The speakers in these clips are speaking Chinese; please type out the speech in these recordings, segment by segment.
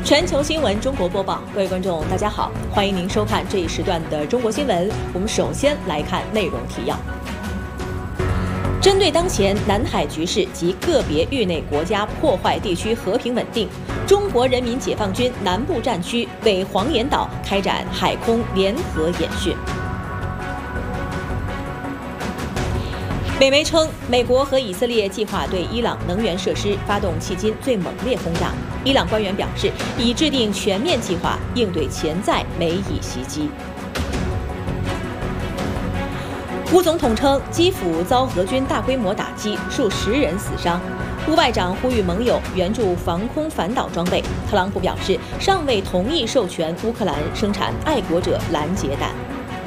全球新闻中国播报，各位观众，大家好，欢迎您收看这一时段的中国新闻。我们首先来看内容提要。针对当前南海局势及个别域内国家破坏地区和平稳定，中国人民解放军南部战区为黄岩岛开展海空联合演训。美媒称，美国和以色列计划对伊朗能源设施发动迄今最猛烈轰炸。伊朗官员表示，已制定全面计划应对潜在美以袭击。乌总统称，基辅遭俄军大规模打击，数十人死伤。乌外长呼吁盟友援助防空反导装备。特朗普表示，尚未同意授权乌克兰生产爱国者拦截弹。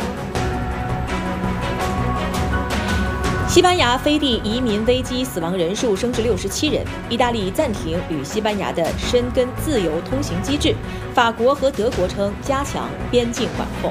西班牙飞地移民危机死亡人数升至67人。意大利暂停与西班牙的申根自由通行机制。法国和德国称加强边境管控。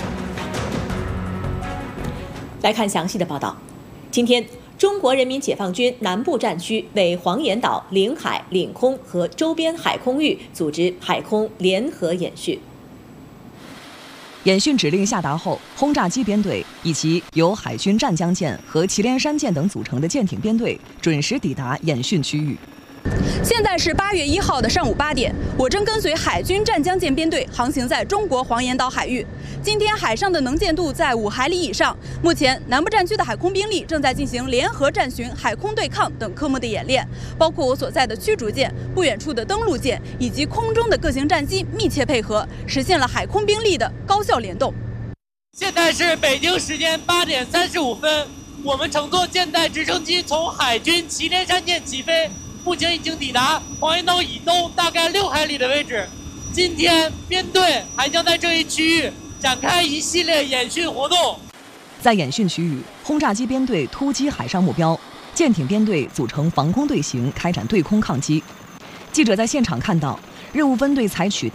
来看详细的报道。今天，中国人民解放军南部战区为黄岩岛领海、领空和周边海空域组织海空联合演训。 演训指令下达后，轰炸机编队以及由海军湛江舰和祁连山舰等组成的舰艇编队准时抵达演训区域。 现在是8月1号的上午8点，我正跟随海军湛江舰编队航行在中国黄岩岛海域。今天海上的能见度在5海里以上。目前，南部战区的海空兵力正在进行联合战巡、海空对抗等科目的演练，包括我所在的驱逐舰、不远处的登陆舰以及空中的各型战机密切配合，实现了海空兵力的高效联动。 现在是北京时间8点35分，我们乘坐舰载直升机从海军祁连山舰起飞。目前已经抵达黄岩岛以东大概6海里的位置。今天编队还将在这一区域展开一系列演训活动。 在演训区域，轰炸机编队突击海上目标，舰艇编队组成防空队形开展对空抗击。记者在现场看到，任务分队采取